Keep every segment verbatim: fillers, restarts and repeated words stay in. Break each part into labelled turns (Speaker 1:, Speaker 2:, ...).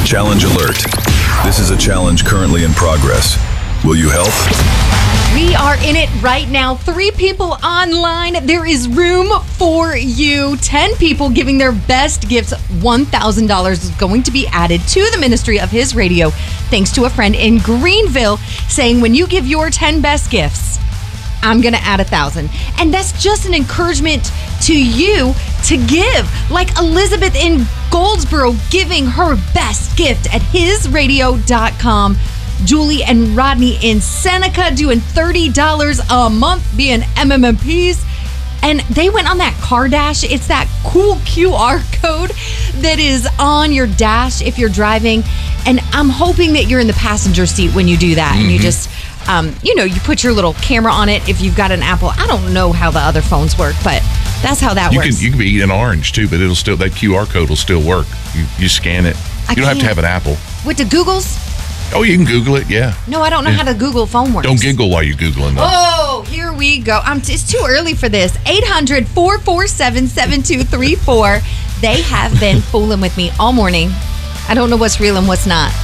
Speaker 1: Challenge alert. This is a challenge currently in progress. Will you help?
Speaker 2: We are in it right now. Three people online. There is room for you. Ten people giving their best gifts. one thousand dollars is going to be added to the ministry of His Radio, thanks to a friend in Greenville saying, when you give your ten best gifts, I'm going to add a thousand. And that's just an encouragement to you to give. Like Elizabeth in Goldsboro giving her best gift at his radio dot com. Julie and Rodney in Seneca doing thirty dollars a month being M M M Ps. And they went on that car dash. It's that cool Q R code that is on your dash if you're driving. And I'm hoping that you're in the passenger seat when you do that. Mm-hmm. And you just, um, you know, you put your little camera on it if you've got an Apple. I don't know how the other phones work, but that's how that
Speaker 3: you
Speaker 2: works.
Speaker 3: Can, you can be eating orange too, but it'll still, that Q R code will still work. You, you scan it.
Speaker 2: I
Speaker 3: you don't have to
Speaker 2: can't.
Speaker 3: have an Apple.
Speaker 2: With the Googles?
Speaker 3: Oh, you can Google it, yeah.
Speaker 2: No, I don't know
Speaker 3: yeah.
Speaker 2: how the Google phone works.
Speaker 3: Don't giggle while you're Googling, though.
Speaker 2: Oh, here we go. I'm t- it's too early for this. eight hundred, four four seven, seven two three four. They have been fooling with me all morning. I don't know what's real and what's not.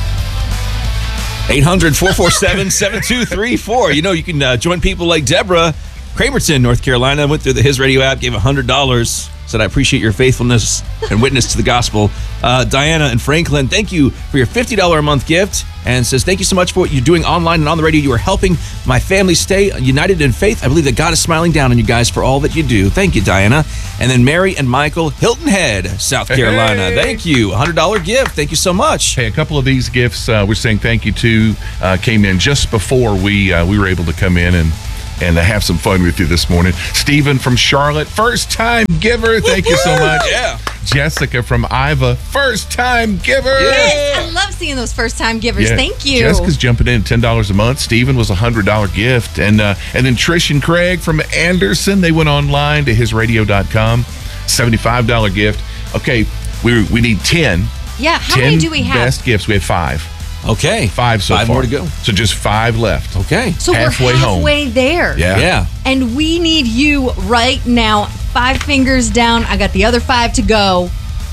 Speaker 4: eight hundred, four four seven, seven two three four. You know, you can uh, join people like Deborah Cramerton, North Carolina. Went through the His Radio app, gave one hundred dollars. Said, I appreciate your faithfulness and witness to the gospel. Uh, Diana and Franklin, thank you for your fifty dollars a month gift. And says, thank you so much for what you're doing online and on the radio. You are helping my family stay united in faith. I believe that God is smiling down on you guys for all that you do. Thank you, Diana. And then Mary and Michael, Hilton Head, South Carolina.
Speaker 3: Hey.
Speaker 4: Thank you. one hundred dollars gift. Thank you so much.
Speaker 3: Hey, a couple of these gifts uh, we're saying thank you to uh, came in just before we uh, we were able to come in and and uh, have some fun with you this morning. Stephen from Charlotte, first time giver. Thank you so much.
Speaker 4: Yeah.
Speaker 3: Jessica from Iva, first time giver.
Speaker 2: Yes, I love seeing those first time givers.
Speaker 3: Yeah.
Speaker 2: Thank you.
Speaker 3: Jessica's jumping in at ten dollars a month. Stephen was a one hundred dollars gift. And uh, and then Trish and Craig from Anderson, they went online to his radio dot com, seventy-five dollars gift. Okay, we we need ten.
Speaker 2: Yeah, how
Speaker 3: ten
Speaker 2: many do we have?
Speaker 3: best gifts. We have five.
Speaker 4: Okay.
Speaker 3: Five so
Speaker 4: Five
Speaker 3: far.
Speaker 4: more to go.
Speaker 3: So just five left.
Speaker 4: Okay.
Speaker 2: So
Speaker 3: halfway
Speaker 2: we're
Speaker 3: home.
Speaker 2: halfway there.
Speaker 3: Yeah.
Speaker 4: Yeah.
Speaker 2: And we need you right now. Five fingers down. I got the other five to go.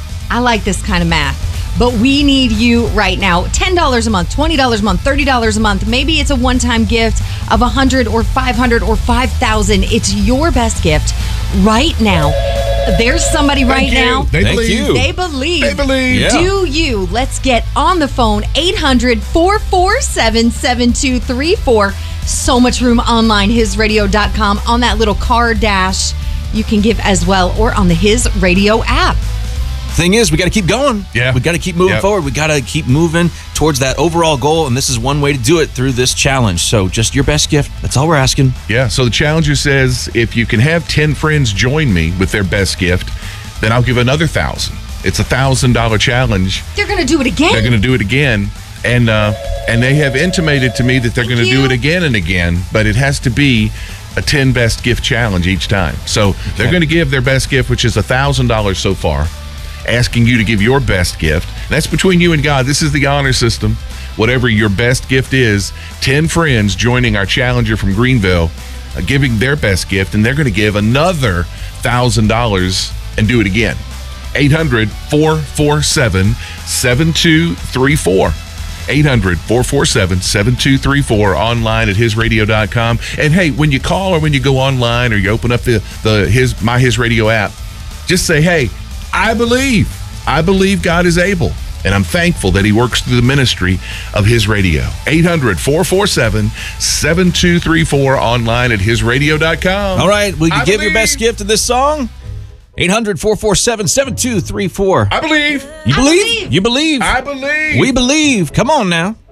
Speaker 2: I like this kind of math. But we need you right now. ten dollars a month, twenty dollars a month, thirty dollars a month. Maybe it's a one-time gift of one hundred dollars or five hundred dollars or five thousand dollars. It's your best gift right now. There's somebody
Speaker 3: Thank
Speaker 2: right
Speaker 3: you.
Speaker 2: now.
Speaker 3: They
Speaker 4: Thank
Speaker 3: believe.
Speaker 4: you.
Speaker 2: They believe.
Speaker 3: They believe.
Speaker 4: Yeah.
Speaker 2: Do you? Let's get on the phone. eight hundred, four four seven, seven two three four. So much room online, his radio dot com. On that little car dash, you can give as well, or on the His Radio app.
Speaker 4: Thing is, we got to keep going.
Speaker 3: Yeah.
Speaker 4: We got to keep moving
Speaker 3: Yep.
Speaker 4: forward. We got to keep moving towards that overall goal. And this is one way to do it through this challenge. So just your best gift. That's all we're asking.
Speaker 3: Yeah, so the challenger says if you can have ten friends join me with their best gift, then I'll give another thousand. It's a thousand dollar challenge.
Speaker 2: They're going to do it again.
Speaker 3: They're going to do it again, and uh, and they have intimated to me that they're going to do
Speaker 2: you.
Speaker 3: it again and again. But it has to be a ten best gift challenge each time. So they're going to give their best gift, which is a thousand dollars so far. Asking you to give your best gift. That's between you and God. This is the honor system. Whatever your best gift is, ten friends joining our challenger from Greenville, uh, giving their best gift, and they're going to give another one thousand dollars and do it again. eight hundred, four four seven, seven two three four. eight hundred, four four seven, seven two three four, online at his radio dot com. And hey, when you call or when you go online or you open up the, the his My His Radio app, just say, hey, I believe. I believe God is able. And I'm thankful that he works through the ministry of His Radio. eight hundred, four four seven, seven two three four, online at his radio dot com.
Speaker 4: All right. Will you
Speaker 3: I
Speaker 4: give
Speaker 3: believe.
Speaker 4: your best gift to this song? eight hundred, four four seven, seven two three four.
Speaker 3: I believe.
Speaker 4: You
Speaker 2: I
Speaker 4: believe?
Speaker 2: believe.
Speaker 4: You believe?
Speaker 3: I believe.
Speaker 4: We believe. Come on now.